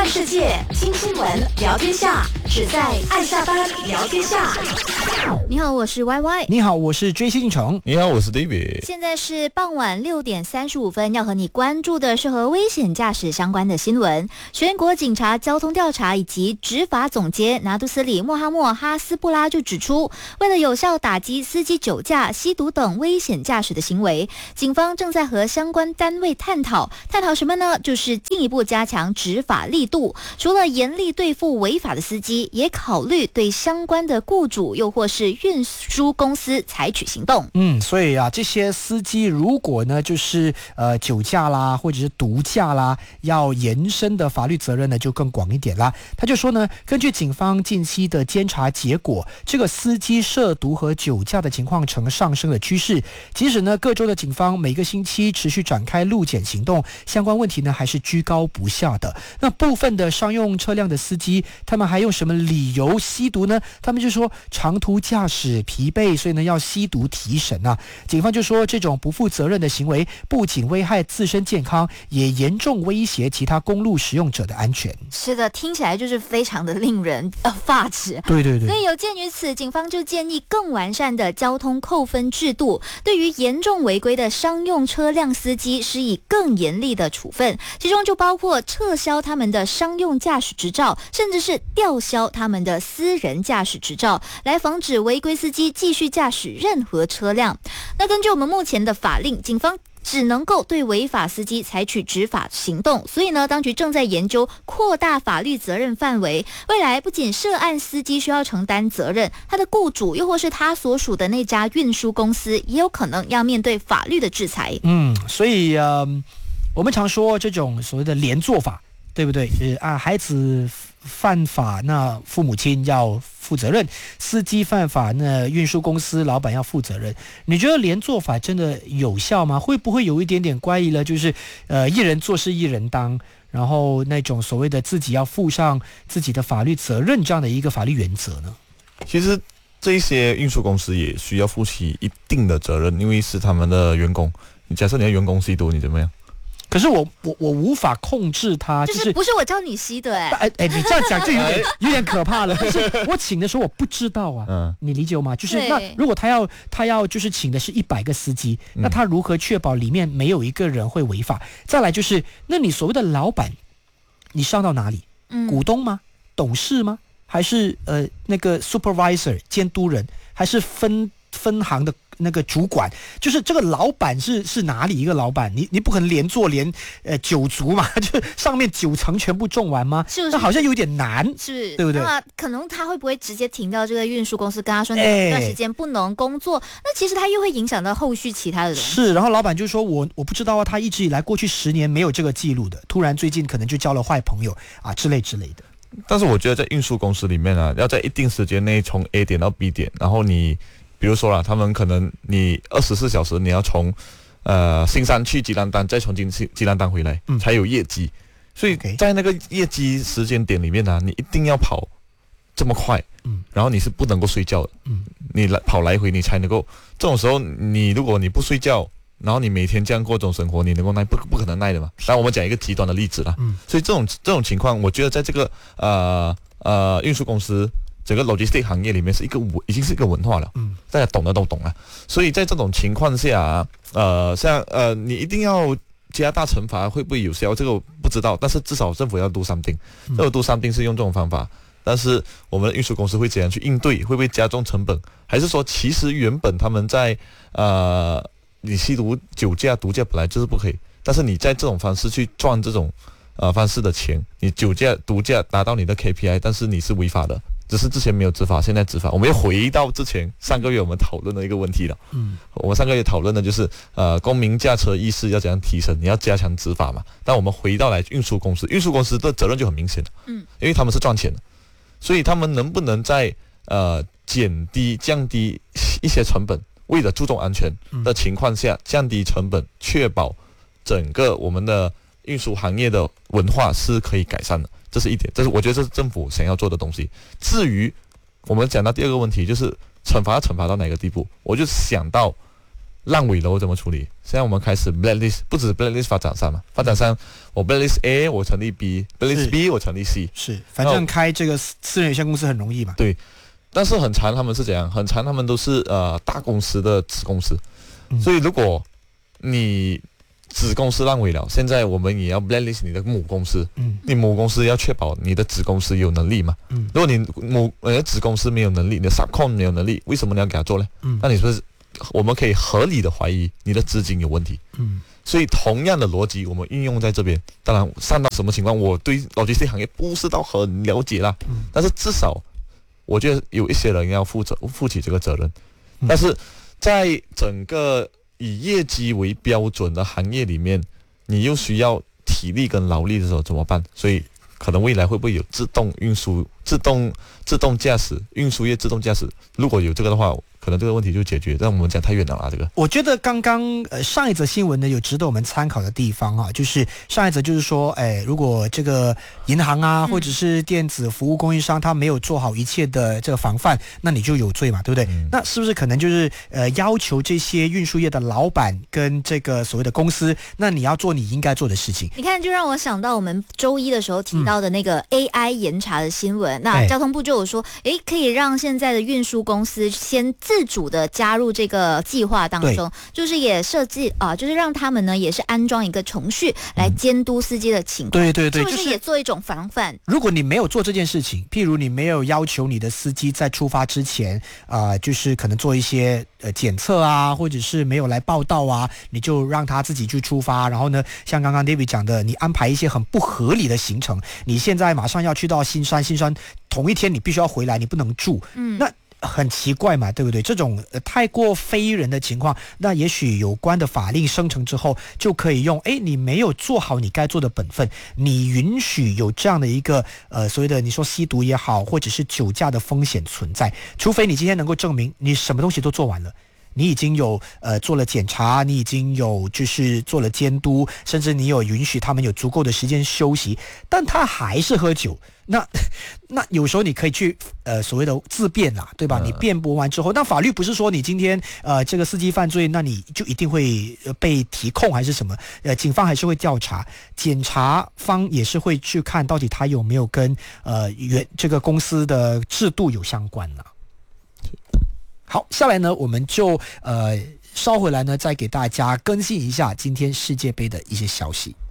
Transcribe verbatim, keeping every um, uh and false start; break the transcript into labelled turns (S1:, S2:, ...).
S1: 世界，听新闻，聊天下，只在爱下班聊天下。
S2: 你好，我是 Y Y。
S3: 你好，我是追星进城。
S4: 你好，我是 David。
S2: 现在是傍晚六点三十五分，要和你关注的是和危险驾驶相关的新闻。全国警察交通调查以及执法总监拿督斯里莫哈默哈斯布拉就指出，为了有效打击司机酒驾、吸毒等危险驾驶的行为，警方正在和相关单位探讨，探讨什么呢？就是进一步加强执法力度，除了严厉对付违法的司机，也考虑对相关的雇主又或是运输公司采取行动。
S3: 嗯，所以啊，这些司机如果呢，就是呃酒驾啦，或者是毒驾啦，要延伸的法律责任呢就更广一点啦。他就说呢，根据警方近期的监察结果，这个司机涉毒和酒驾的情况呈上升的趋势。即使呢各州的警方每个星期持续展开路检行动，相关问题呢还是居高不下的。那部分的商用车辆的司机，他们还用什么理由吸毒呢？他们就说长途驾驶疲惫，所以呢要吸毒提神啊。警方就说这种不负责任的行为不仅危害自身健康，也严重威胁其他公路使用者的安全。
S2: 是的，听起来就是非常的令人呃发指。
S3: 对对对。
S2: 所以有鉴于此，警方就建议更完善的交通扣分制度，对于严重违规的商用车辆司机施以更严厉的处分，其中就包括撤销他们的商用驾驶执照，甚至是吊销他们的私人驾驶执照，来防止违规司机继续驾驶任何车辆。那根据我们目前的法令，警方只能够对违法司机采取执法行动，所以呢，当局正在研究扩大法律责任范围。未来不仅涉案司机需要承担责任，他的雇主又或是他所属的那家运输公司，也有可能要面对法律的制裁。
S3: 嗯，所以呃，我们常说这种所谓的连坐法，对不对？是啊，孩子犯法，那父母亲要负责任；司机犯法，那运输公司老板要负责任。你觉得连坐法真的有效吗？会不会有一点点怪异了？就是呃，一人做事一人当，然后那种所谓的自己要负上自己的法律责任这样的一个法律原则呢？
S4: 其实这些运输公司也需要负起一定的责任，因为是他们的员工。你假设你的员工吸毒，你怎么样？
S3: 可是我我我无法控制他，
S2: 就
S3: 就是
S2: 不是我叫你吸的哎、
S3: 哎哎，你这样讲就有点有点可怕了。就是我请的时候我不知道啊，
S4: 嗯，
S3: 你理解吗？就是
S2: 对
S3: 那如果他要他要就是请的是一百个司机，
S4: 嗯
S3: 那他如何确保里面没有一个人会违法？再来就是，那你所谓的老板，你上到哪里？
S2: 嗯
S3: 股东吗？董事吗？还是呃那个 supervisor 监督人？还是分分行的那个主管？就是这个老板是是哪里一个老板？你你不可能连做连呃九族嘛，就上面九层全部种完吗？
S2: 是不是
S3: 那好像有点难，
S2: 是，
S3: 对不对？
S2: 那可能他会不会直接停掉这个运输公司，跟他说那
S3: 哎
S2: 段时间不能工作？那其实他又会影响到后续其他的东西。
S3: 是，然后老板就说我我不知道啊，他一直以来过去十年没有这个记录的，突然最近可能就交了坏朋友啊之类之类的。
S4: 但是我觉得在运输公司里面啊，要在一定时间内从 A 点到 B 点，然后你比如说啦，他们可能你二十四小时你要从呃新山去吉兰丹，再从吉吉兰丹回来，
S3: 嗯
S4: 才有业绩。所以
S3: OK
S4: 在那个业绩时间点里面呢、啊，你一定要跑这么快，
S3: 嗯，
S4: 然后你是不能够睡觉的，
S3: 嗯，
S4: 你来跑来回你才能够。这种时候，你如果你不睡觉，然后你每天这样过这种生活，你能够耐不不可能耐的嘛？当然我们讲一个极端的例子啦，
S3: 嗯，
S4: 所以这种这种情况，我觉得在这个呃呃运输公司整个 logistic 行业里面是一个已经是一个文化了，
S3: 嗯，
S4: 大家懂的都懂啊。所以在这种情况下，呃，像呃你一定要加大惩罚，会不会有效？这个我不知道，但是至少政府要 do something， 这个 do something 是用这种方法。但是我们的运输公司会怎样去应对？会不会加重成本？还是说其实原本他们在呃你吸毒、酒驾、毒驾本来就是不可以，但是你在这种方式去赚这种呃方式的钱，你酒驾、毒驾达到你的 K P I， 但是你是违法的，只是之前没有执法，现在执法。我们又回到之前上个月我们讨论的一个问题了。
S3: 嗯，
S4: 我们上个月讨论的就是呃公民驾车意识要怎样提升，你要加强执法嘛。但我们回到来运输公司，运输公司的责任就很明显了，
S2: 嗯，
S4: 因为他们是赚钱的，所以他们能不能在呃减低、降低一些成本？为了注重安全的情况下，降低成本，确保整个我们的运输行业的文化是可以改善的，这是一点，这是我觉得这是政府想要做的东西。至于我们讲到第二个问题，就是惩罚要惩罚到哪个地步，我就想到烂尾楼怎么处理？现在我们开始 blacklist， 不止 blacklist 发展商嘛，发展商我 blacklist A 我成立 B，blacklist B 我成立 C，
S3: 是，反正开这个私人有限公司很容易嘛。
S4: 对，但是很长他们是怎样？很长他们都是呃大公司的子公司，嗯、所以如果你子公司烂尾了，现在我们也要 blacklist 你的母公司，嗯，你母公司要确保你的子公司有能力嘛，嗯，如果你母你的子公司没有能力，你的 subcon 没有能力，为什么你要给他做呢？嗯，那你是不是我们可以合理的怀疑你的资金有问题？嗯，所以同样的逻辑我们运用在这边，当然上到什么情况，我对 logistics 行业不是到很了解啦，嗯，但是至少我觉得有一些人要负责负起这个责任，嗯、但是在整个以业绩为标准的行业里面，你又需要体力跟劳力的时候怎么办？所以可能未来会不会有自动运输、自动自动驾驶、运输业自动驾驶？如果有这个的话，可能这个问题就解决。但我们讲太远了啊，这个。
S3: 我觉得刚刚呃上一则新闻呢有值得我们参考的地方啊，就是上一则就是说，哎，如果这个银行啊或者是电子服务供应商他没有做好一切的这个防范，那你就有罪嘛，对不对？嗯、那是不是可能就是呃要求这些运输业的老板跟这个所谓的公司，那你要做你应该做的事情？
S2: 你看，就让我想到我们周一的时候提到的那个 A I 严查的新闻，嗯、那交通部就有说，哎，可以让现在的运输公司先自主的加入这个计划当中，就是也设计啊、呃，就是让他们呢也是安装一个程序来监督司机的情况，
S3: 对对对，
S2: 是不是也做一种防范？
S3: 就是、如果你没有做这件事情，譬如你没有要求你的司机在出发之前啊、呃，就是可能做一些呃检测啊，或者是没有来报到啊，你就让他自己去出发，然后呢，像刚刚 David 讲的，你安排一些很不合理的行程，你现在马上要去到新山，新山同一天你必须要回来，你不能住，嗯，那很奇怪嘛，对不对？这种、呃、太过非人的情况，那也许有关的法令生成之后，就可以用，哎，你没有做好你该做的本分，你允许有这样的一个呃所谓的你说吸毒也好，或者是酒驾的风险存在，除非你今天能够证明你什么东西都做完了。你已经有呃做了检查，你已经有就是做了监督，甚至你有允许他们有足够的时间休息，但他还是喝酒，那那有时候你可以去呃所谓的自辩啦，对吧？你辩驳完之后，那法律不是说你今天呃这个司机犯罪，那你就一定会被提控还是什么？呃，警方还是会调查，检察方也是会去看到底他有没有跟呃原这个公司的制度有相关啦。好，下来呢，我们就呃稍回来呢，再给大家更新一下今天世界杯的一些消息。